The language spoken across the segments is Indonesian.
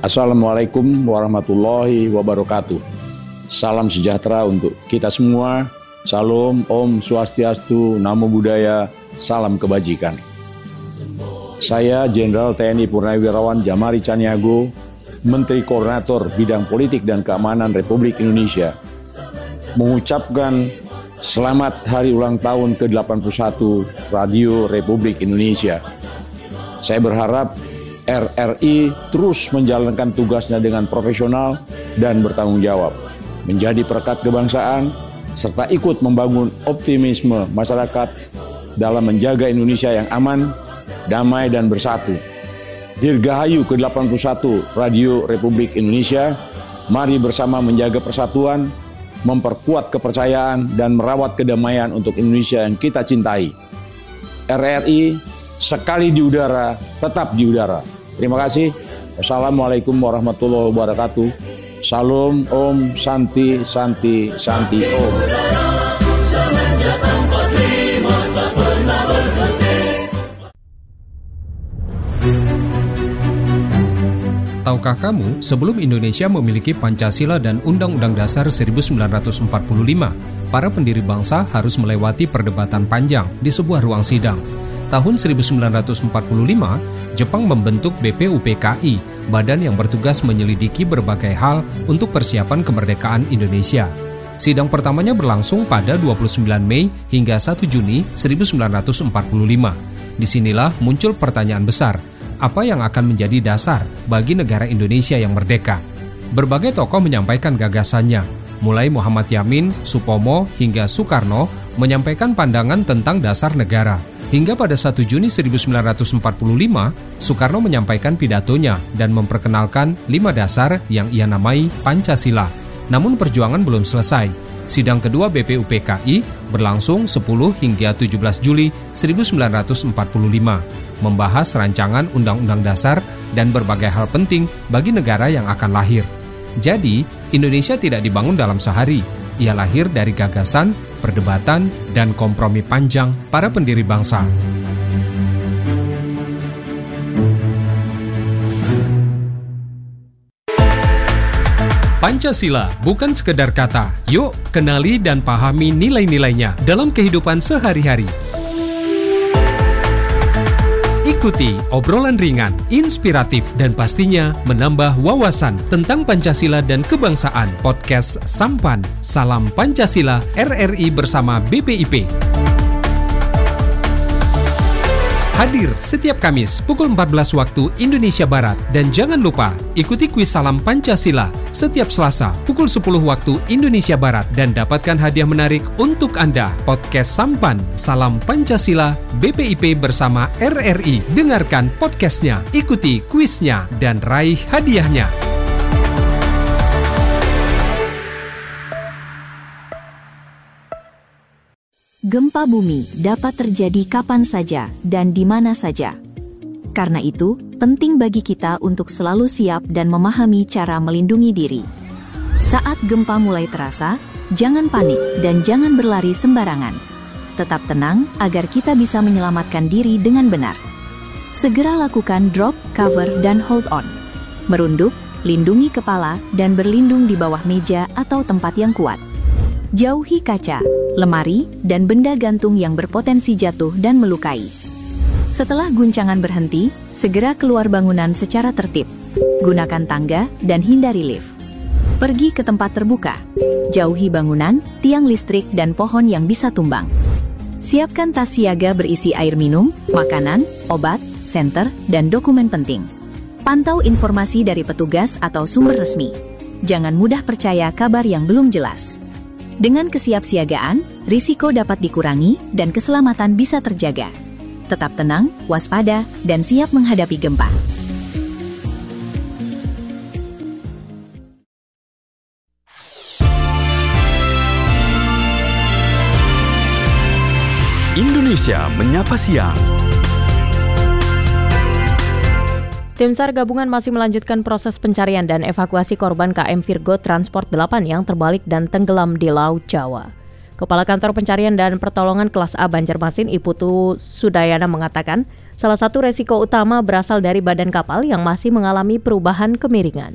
Assalamualaikum warahmatullahi wabarakatuh. Salam sejahtera untuk kita semua. Salam, Om Swastiastu, Namo Buddhaya, salam kebajikan. Saya Jenderal TNI Purnawirawan Jamari Caniago, Menteri Koordinator Bidang Politik dan Keamanan Republik Indonesia, mengucapkan selamat hari ulang tahun ke-81 Radio Republik Indonesia. Saya berharap RRI terus menjalankan tugasnya dengan profesional dan bertanggung jawab, menjadi perekat kebangsaan, serta ikut membangun optimisme masyarakat dalam menjaga Indonesia yang aman, damai, dan bersatu. Dirgahayu ke-81 Radio Republik Indonesia, mari bersama menjaga persatuan, memperkuat kepercayaan, dan merawat kedamaian untuk Indonesia yang kita cintai. RRI sekali di udara, tetap di udara. Terima kasih. Wassalamualaikum warahmatullahi wabarakatuh. Salam, Om, Santi, Santi, Santi, Om. Tahukah kamu, sebelum Indonesia memiliki Pancasila dan Undang-Undang Dasar 1945, para pendiri bangsa harus melewati perdebatan panjang di sebuah ruang sidang. Tahun 1945, Jepang membentuk BPUPKI, badan yang bertugas menyelidiki berbagai hal untuk persiapan kemerdekaan Indonesia. Sidang pertamanya berlangsung pada 29 Mei hingga 1 Juni 1945. Disinilah muncul pertanyaan besar, apa yang akan menjadi dasar bagi negara Indonesia yang merdeka? Berbagai tokoh menyampaikan gagasannya, mulai Muhammad Yamin, Supomo, hingga Soekarno menyampaikan pandangan tentang dasar negara. Hingga pada 1 Juni 1945, Soekarno menyampaikan pidatonya dan memperkenalkan 5 dasar yang ia namai Pancasila. Namun perjuangan belum selesai. Sidang kedua BPUPKI berlangsung 10 hingga 17 Juli 1945, membahas rancangan Undang-Undang Dasar dan berbagai hal penting bagi negara yang akan lahir. Jadi, Indonesia tidak dibangun dalam sehari. Ia lahir dari gagasan, perdebatan, dan kompromi panjang para pendiri bangsa. Pancasila bukan sekedar kata. Yuk, kenali dan pahami nilai-nilainya dalam kehidupan sehari-hari. Ikuti obrolan ringan, inspiratif, dan pastinya menambah wawasan tentang Pancasila dan kebangsaan. Podcast Sampan, Salam Pancasila, RRI bersama BPIP. Hadir setiap Kamis pukul 14 waktu Indonesia Barat. Dan jangan lupa ikuti kuis Salam Pancasila setiap Selasa pukul 10 waktu Indonesia Barat. Dan dapatkan hadiah menarik untuk Anda. Podcast Sampan, Salam Pancasila, BPIP bersama RRI. Dengarkan podcastnya, ikuti kuisnya, dan raih hadiahnya. Gempa bumi dapat terjadi kapan saja dan di mana saja. Karena itu, penting bagi kita untuk selalu siap dan memahami cara melindungi diri. Saat gempa mulai terasa, jangan panik dan jangan berlari sembarangan. Tetap tenang agar kita bisa menyelamatkan diri dengan benar. Segera lakukan drop, cover, dan hold on. Merunduk, lindungi kepala, dan berlindung di bawah meja atau tempat yang kuat. Jauhi kaca, lemari, dan benda gantung yang berpotensi jatuh dan melukai. Setelah guncangan berhenti, segera keluar bangunan secara tertib. Gunakan tangga dan hindari lift. Pergi ke tempat terbuka. Jauhi bangunan, tiang listrik, dan pohon yang bisa tumbang. Siapkan tas siaga berisi air minum, makanan, obat, senter, dan dokumen penting. Pantau informasi dari petugas atau sumber resmi. Jangan mudah percaya kabar yang belum jelas. Dengan kesiapsiagaan, risiko dapat dikurangi dan keselamatan bisa terjaga. Tetap tenang, waspada, dan siap menghadapi gempa. Indonesia Menyapa Siang. Tim SAR gabungan masih melanjutkan proses pencarian dan evakuasi korban KM Virgo Transport 8 yang terbalik dan tenggelam di Laut Jawa. Kepala Kantor Pencarian dan Pertolongan Kelas A Banjarmasin, Iputu Sudayana mengatakan, Salah satu resiko utama berasal dari badan kapal yang masih mengalami perubahan kemiringan.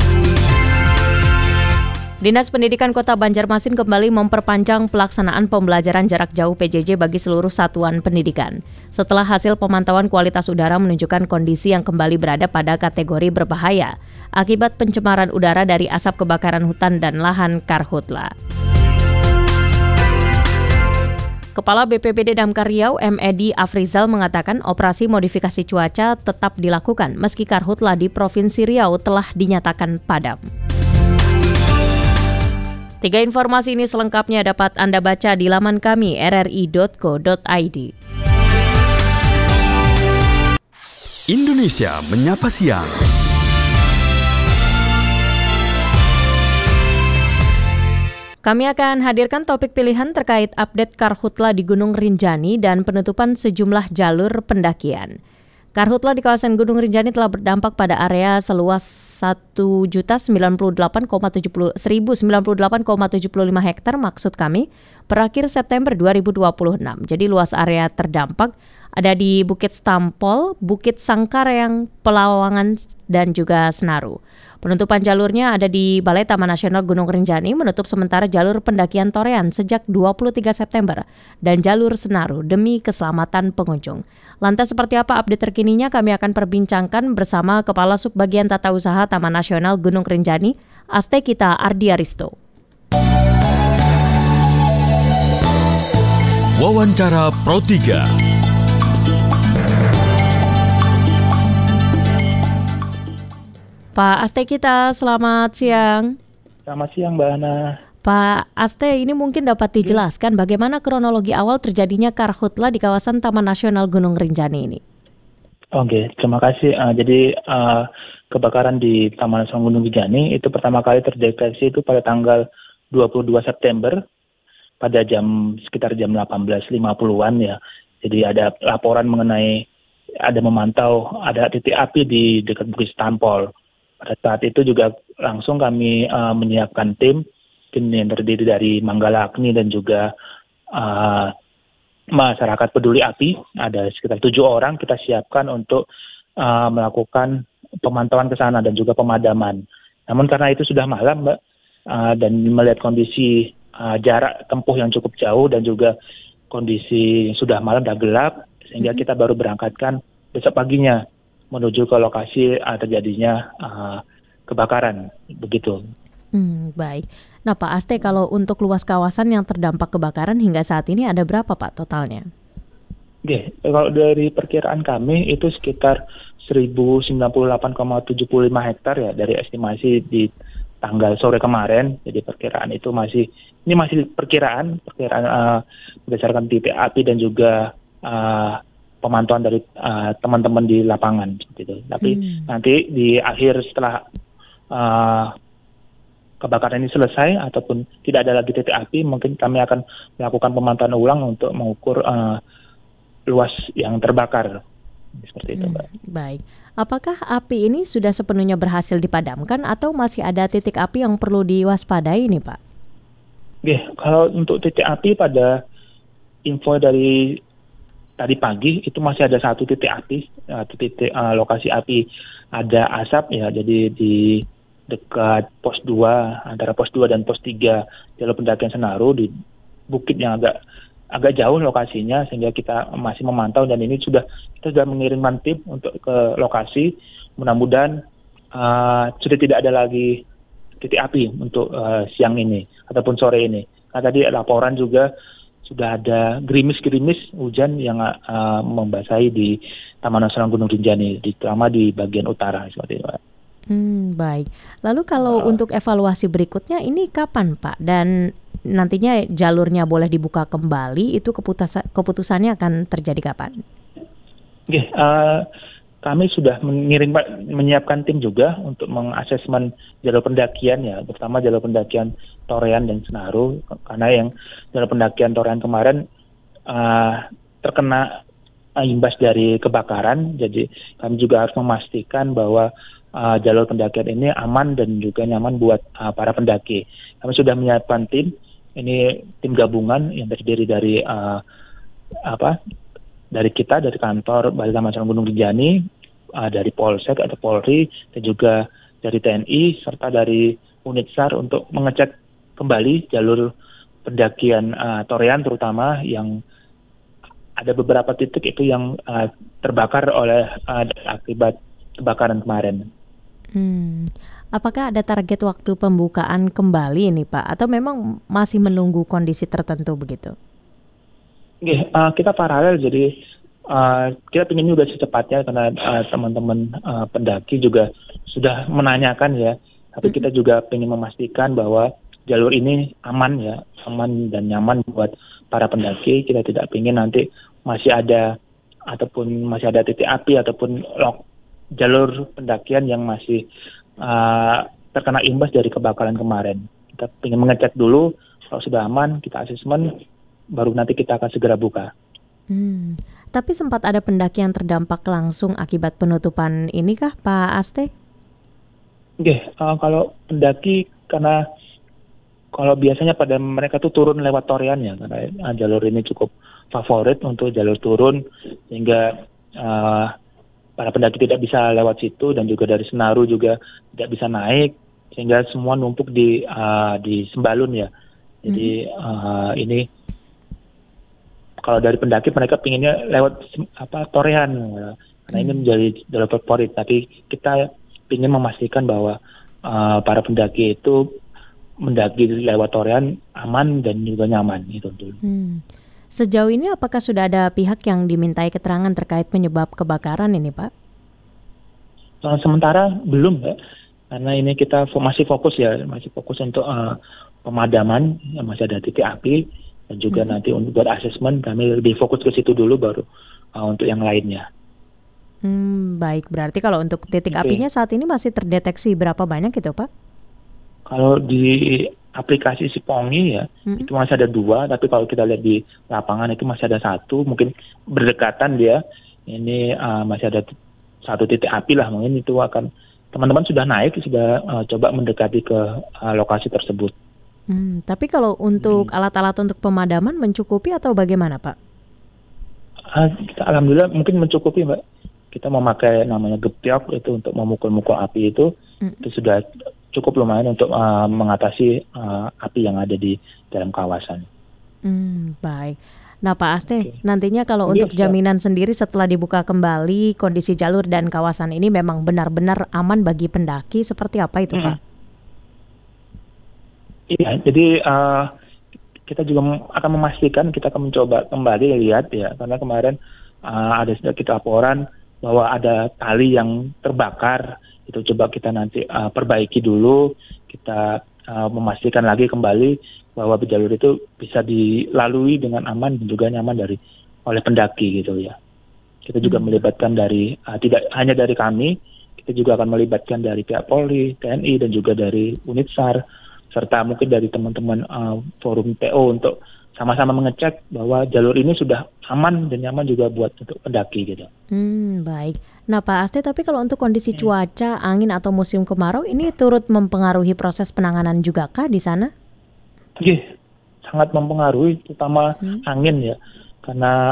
Dinas Pendidikan Kota Banjarmasin kembali memperpanjang pelaksanaan pembelajaran jarak jauh PJJ bagi seluruh satuan pendidikan. Setelah hasil pemantauan kualitas udara menunjukkan kondisi yang kembali berada pada kategori berbahaya akibat pencemaran udara dari asap kebakaran hutan dan lahan Karhutla. Kepala BPBD Damkar Riau, M. Edi Afrizal mengatakan operasi modifikasi cuaca tetap dilakukan meski Karhutla di Provinsi Riau telah dinyatakan padam. 3 informasi ini selengkapnya dapat Anda baca di laman kami rri.co.id. Indonesia Menyapa Siang. Kami akan hadirkan topik pilihan terkait update Karhutla di Gunung Rinjani dan penutupan sejumlah jalur pendakian. Karhutla di kawasan Gunung Rinjani telah berdampak pada area seluas 1.098,75 hektar maksud kami per akhir September 2026. Jadi luas area terdampak ada di Bukit Stampol, Bukit Sangkareang, Pelawangan, dan juga Senaru. Penutupan jalurnya ada di Balai Taman Nasional Gunung Rinjani menutup sementara jalur pendakian Torean sejak 23 September dan jalur Senaru demi keselamatan pengunjung. Lantas seperti apa update terkininya kami akan perbincangkan bersama Kepala Subbagian Tata Usaha Taman Nasional Gunung Rinjani, Astekita Ardiaristo. Wawancara Pro 3. Pak Astekita, selamat siang. Selamat siang, Mbak Ana. Pak Aste, ini mungkin dapat dijelaskan bagaimana kronologi awal terjadinya Karhutla di kawasan Taman Nasional Gunung Rinjani ini? Oke, terima kasih. Jadi kebakaran di Taman Nasional Gunung Rinjani itu pertama kali terdeteksi itu pada tanggal 22 September pada sekitar jam 18.50-an ya. Jadi ada laporan mengenai ada memantau ada titik api di dekat Bukit Stampol. Pada saat itu juga langsung kami menyiapkan tim yang terdiri dari Manggala Agni dan juga masyarakat peduli api. Ada sekitar 7 orang kita siapkan untuk melakukan pemantauan ke sana dan juga pemadaman. Namun karena itu sudah malam, Mbak, dan melihat kondisi jarak tempuh yang cukup jauh dan juga kondisi sudah malam, sudah gelap, sehingga kita baru berangkatkan besok paginya menuju ke lokasi terjadinya kebakaran, begitu. Baik. Nah Pak Aste, kalau untuk luas kawasan yang terdampak kebakaran hingga saat ini ada berapa Pak totalnya? Oke, kalau dari perkiraan kami itu sekitar 1098,75 hektar ya dari estimasi di tanggal sore kemarin. Jadi perkiraan itu masih perkiraan berdasarkan titik api dan juga pemantauan dari teman-teman di lapangan gitu. Tapi nanti di akhir setelah kebakaran ini selesai ataupun tidak ada lagi titik api, mungkin kami akan melakukan pemantauan ulang untuk mengukur luas yang terbakar. Seperti itu, Mbak. Baik. Apakah api ini sudah sepenuhnya berhasil dipadamkan atau masih ada titik api yang perlu diwaspadai nih, Pak? Oke, kalau untuk titik api pada info dari tadi pagi itu masih ada satu titik api, lokasi api ada asap ya, jadi di dekat pos 2, antara pos 2 dan pos 3 jalur pendakian Senaru di bukit yang agak jauh lokasinya, sehingga kita masih memantau dan ini kita sudah mengirimkan tim untuk ke lokasi. Mudah-mudahan sudah tidak ada lagi titik api untuk siang ini ataupun sore ini. Nah, tadi laporan juga sudah ada gerimis-gerimis hujan yang membasahi di Taman Nasional Gunung Rinjani, terutama di bagian utara seperti itu. Baik. Lalu kalau untuk evaluasi berikutnya ini kapan Pak? Dan nantinya jalurnya boleh dibuka kembali, itu keputusannya akan terjadi kapan? Oke, kami sudah menyiapkan tim juga untuk mengasesmen jalur pendakian ya, terutama jalur pendakian Torean dan Senaru, karena yang jalur pendakian Torean kemarin terkena imbas dari kebakaran, jadi kami juga harus memastikan bahwa jalur pendakian ini aman dan juga nyaman buat para pendaki. Kami sudah menyiapkan tim, ini tim gabungan yang terdiri dari dari kita, dari kantor Balai Taman Nasional Gunung Rinjani, dari Polsek atau Polri, dan juga dari TNI, serta dari unit SAR untuk mengecek kembali jalur pendakian Torean, terutama yang ada beberapa titik itu yang terbakar oleh akibat kebakaran kemarin. Apakah ada target waktu pembukaan kembali ini Pak? Atau memang masih menunggu kondisi tertentu begitu? Kita paralel, jadi kita ingin juga secepatnya karena teman-teman pendaki juga sudah menanyakan ya. Tapi kita juga ingin memastikan bahwa jalur ini aman ya, aman dan nyaman buat para pendaki. Kita tidak ingin nanti masih ada titik api ataupun jalur pendakian yang masih terkena imbas dari kebakaran kemarin. Kita ingin mengecek dulu, kalau sudah aman kita asesmen, baru nanti kita akan segera buka. Tapi sempat ada pendaki yang terdampak langsung akibat penutupan ini kah Pak Aste? Kalau pendaki, karena kalau biasanya pada mereka tuh turun lewat Torean ya, karena jalur ini cukup favorit untuk jalur turun, sehingga para pendaki tidak bisa lewat situ, dan juga dari Senaru juga tidak bisa naik, sehingga semua numpuk di Sembalun ya. Jadi ini kalau dari pendaki mereka pinginnya lewat Torean, karena ini menjadi jalur favorit. Tapi kita ingin memastikan bahwa para pendaki itu mendaki lewat Torean aman dan juga nyaman itu. Sejauh ini apakah sudah ada pihak yang dimintai keterangan terkait penyebab kebakaran ini Pak? Sementara belum Pak, karena ini kita masih fokus untuk pemadaman, masih ada titik api, dan juga nanti untuk buat asesmen kami lebih fokus ke situ dulu, baru untuk yang lainnya. Baik, berarti kalau untuk titik apinya saat ini masih terdeteksi berapa banyak gitu Pak? Kalau di aplikasi Sipongi ya, itu masih ada 2, tapi kalau kita lihat di lapangan itu masih ada 1, mungkin berdekatan dia. Ini masih ada 1 titik api lah, mungkin itu akan teman-teman sudah naik, sudah coba mendekati ke lokasi tersebut. Tapi kalau untuk alat-alat untuk pemadaman mencukupi atau bagaimana Pak? Kita alhamdulillah mungkin mencukupi Mbak. Kita memakai namanya gebyok itu untuk memukul-mukul api itu sudah cukup lumayan untuk mengatasi api yang ada di dalam kawasan. Baik. Nah Pak Aste, nantinya kalau untuk jaminan sendiri setelah dibuka kembali, kondisi jalur dan kawasan ini memang benar-benar aman bagi pendaki, seperti apa itu Pak? Iya, jadi kita juga akan memastikan, kita akan mencoba kembali lihat ya, karena kemarin ada sedikit laporan bahwa ada tali yang terbakar. Itu coba kita nanti perbaiki dulu, kita memastikan lagi kembali bahwa jalur itu bisa dilalui dengan aman dan juga nyaman oleh pendaki gitu ya. Kita juga melibatkan tidak hanya dari kami, kita juga akan melibatkan dari pihak Polri, TNI, dan juga dari unit SAR, serta mungkin dari teman-teman forum PO untuk sama-sama mengecek bahwa jalur ini sudah aman dan nyaman juga buat untuk pendaki gitu. Baik. Nah Pak Aste, tapi kalau untuk kondisi cuaca, angin atau musim kemarau ini turut mempengaruhi proses penanganan juga kah di sana? Sangat mempengaruhi, terutama angin ya, karena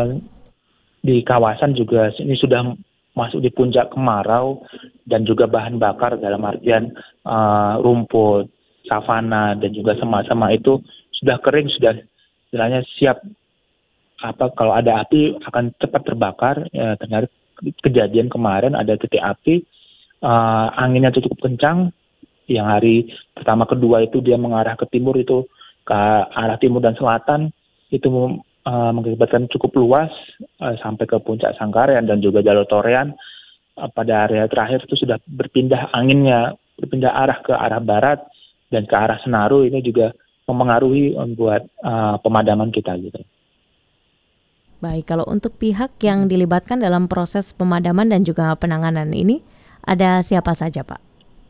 di kawasan juga ini sudah masuk di puncak kemarau, dan juga bahan bakar dalam artian rumput, savana, dan juga sema-sema itu sudah kering, sudah istilahnya siap kalau ada api akan cepat terbakar. Ya, ternyata kejadian kemarin ada titik api, anginnya cukup kencang, yang hari pertama kedua itu dia mengarah ke timur, itu ke arah timur dan selatan, itu mengakibatkan cukup luas sampai ke puncak Sangkarean dan juga jalur Torean. Pada area terakhir itu sudah berpindah arah ke arah barat dan ke arah Senaru. Ini juga mempengaruhi buat pemadaman kita gitu. Baik, kalau untuk pihak yang dilibatkan dalam proses pemadaman dan juga penanganan ini, ada siapa saja Pak?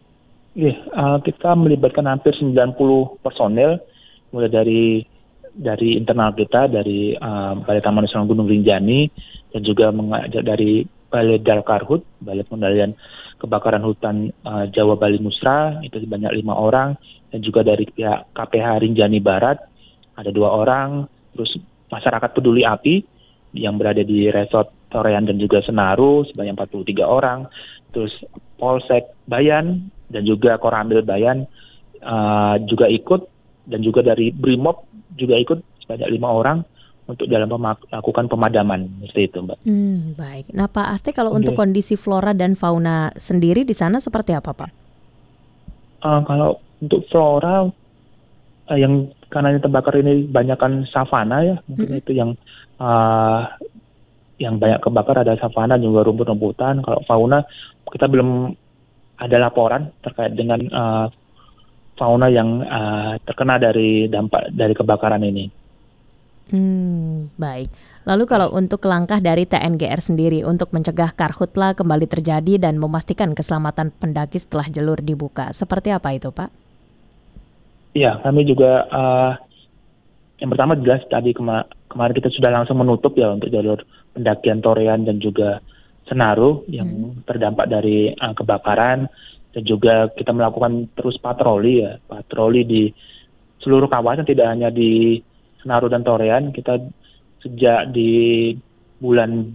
Kita melibatkan hampir 90 personel, mulai dari internal kita, dari Balai Taman Nasional Gunung Rinjani, dan juga dari Balai Dalkarhut, Balai Pengendalian Kebakaran Hutan Jawa Bali Musra, itu sebanyak 5 orang, dan juga dari pihak KPH Rinjani Barat ada 2 orang, terus masyarakat peduli api yang berada di Resort Torean dan juga Senaru sebanyak 43 orang, terus Polsek Bayan dan juga Koramil Bayan juga ikut, dan juga dari Brimob juga ikut sebanyak 5 orang untuk dalam melakukan pemadaman, seperti itu, Mbak. Baik. Nah, Pak Aste, kalau untuk kondisi flora dan fauna sendiri di sana seperti apa, Pak? Kalau untuk flora yang karena yang terbakar ini banyakkan savana ya, mungkin itu yang banyak kebakar ada savana juga rumput-rumputan. Kalau fauna kita belum ada laporan terkait dengan fauna yang terkena dari dampak dari kebakaran ini. Baik. Lalu kalau untuk langkah dari TNGR sendiri untuk mencegah karhutla kembali terjadi dan memastikan keselamatan pendaki setelah jalur dibuka, seperti apa itu, Pak? Ya, kami juga yang pertama jelas tadi kemarin kita sudah langsung menutup ya untuk jalur pendakian Torean dan juga Senaru yang terdampak dari kebakaran, dan juga kita melakukan terus patroli di seluruh kawasan, tidak hanya di Senaru dan Torean. Kita sejak di bulan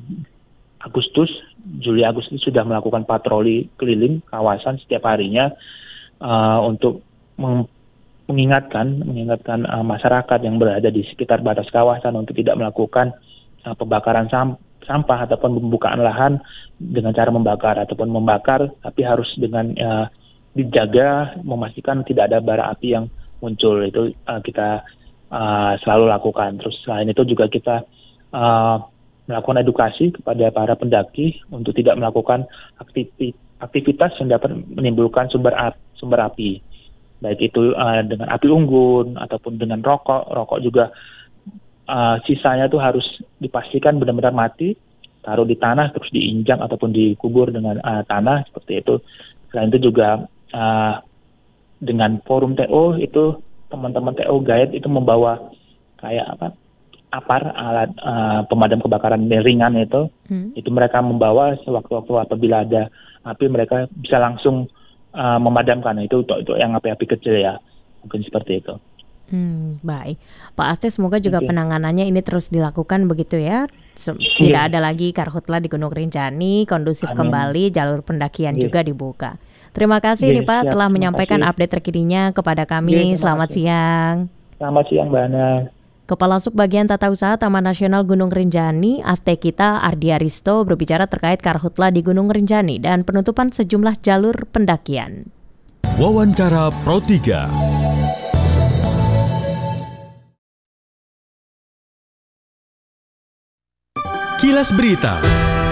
Juli Agustus sudah melakukan patroli keliling kawasan setiap harinya untuk mengingatkan masyarakat yang berada di sekitar batas kawasan untuk tidak melakukan pembakaran sampah ataupun pembukaan lahan dengan cara membakar ataupun membakar, tapi harus dengan dijaga, memastikan tidak ada bara api yang muncul. Itu kita selalu lakukan. Terus selain itu juga kita melakukan edukasi kepada para pendaki untuk tidak melakukan aktivitas yang dapat menimbulkan sumber api, baik itu dengan api unggun ataupun dengan rokok juga sisanya itu harus dipastikan benar-benar mati, taruh di tanah terus diinjak ataupun dikubur dengan tanah, seperti itu. Selain itu juga dengan forum TO itu teman-teman TO Guide itu membawa kayak alat pemadam kebakaran ringan itu mereka membawa sewaktu-waktu apabila ada api mereka bisa langsung memadamkan itu untuk yang api-api kecil ya, mungkin seperti itu. Baik, Pak Aste, semoga juga penanganannya ini terus dilakukan begitu ya. Tidak ada lagi karhutla di Gunung Rinjani, kondusif kembali, jalur pendakian juga dibuka. Terima kasih nih Pak telah menyampaikan update terkininya kepada kami. Selamat siang. Selamat siang, Mbak Ana. Kepala Subbagian Tata Usaha Taman Nasional Gunung Rinjani, Astekita Ardiaristo, berbicara terkait karhutla di Gunung Rinjani dan penutupan sejumlah jalur pendakian. Wawancara Pro 3. Kilas Berita.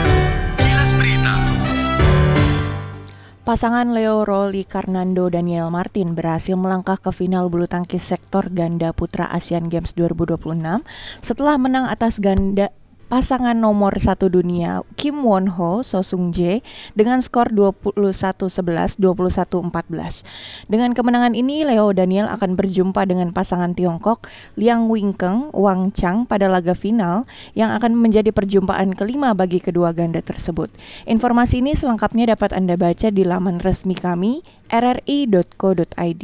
Pasangan Leo Roli Karnando Daniel Martin berhasil melangkah ke final bulu tangkis sektor ganda putra Asian Games 2026 setelah menang atas ganda pasangan nomor 1 dunia Kim Won Ho So Sung Jae dengan skor 21-11, 21-14. Dengan kemenangan ini, Leo Daniel akan berjumpa dengan pasangan Tiongkok Liang Wingkeng Wang Chang pada laga final yang akan menjadi perjumpaan kelima bagi kedua ganda tersebut. Informasi ini selengkapnya dapat Anda baca di laman resmi kami rri.co.id.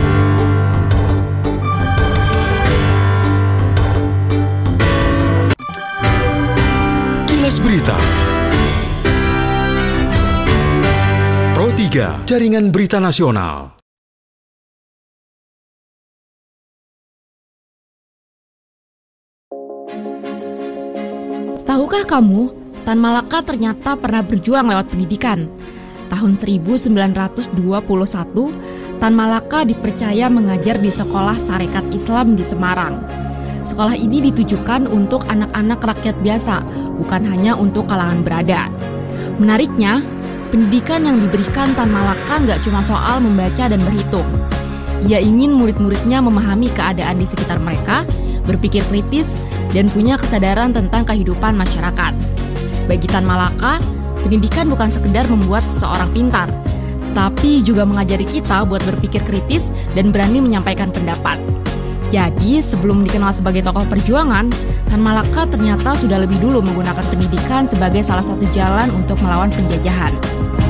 Kilas Berita. Pro 3, Jaringan Berita Nasional. Tahukah kamu, Tan Malaka ternyata pernah berjuang lewat pendidikan. Tahun 1921, Tan Malaka dipercaya mengajar di Sekolah Sarekat Islam di Semarang. Sekolah ini ditujukan untuk anak-anak rakyat biasa, bukan hanya untuk kalangan berada. Menariknya, pendidikan yang diberikan Tan Malaka nggak cuma soal membaca dan berhitung. Ia ingin murid-muridnya memahami keadaan di sekitar mereka, berpikir kritis, dan punya kesadaran tentang kehidupan masyarakat. Bagi Tan Malaka, pendidikan bukan sekedar membuat seseorang pintar, tapi juga mengajari kita buat berpikir kritis dan berani menyampaikan pendapat. Jadi, sebelum dikenal sebagai tokoh perjuangan, Tan Malaka ternyata sudah lebih dulu menggunakan pendidikan sebagai salah satu jalan untuk melawan penjajahan.